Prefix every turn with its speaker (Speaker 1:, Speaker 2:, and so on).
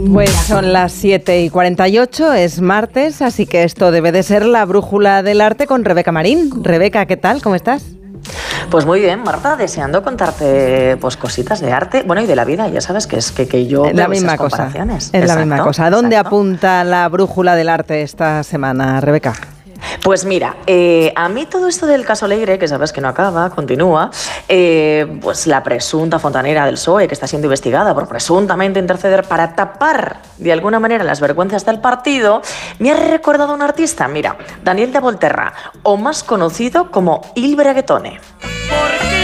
Speaker 1: Pues son las 7:48, es martes, así que esto debe de ser la brújula del arte con Rebeca Marín. Rebeca, ¿qué tal? ¿Cómo estás?
Speaker 2: Pues muy bien, Marta, deseando contarte pues cositas de arte, bueno, y de la vida. Ya sabes que es que yo
Speaker 1: veo la misma cosa. Es la misma cosa. ¿Dónde apunta la brújula del arte esta semana, Rebeca?
Speaker 2: Pues mira, a mí todo esto del caso Leire, que sabes que no acaba, continúa, pues la presunta fontanera del PSOE, que está siendo investigada por presuntamente interceder para tapar de alguna manera las vergüenzas del partido, me ha recordado a un artista, mira, Daniel de Volterra, o más conocido como Il Braguetone.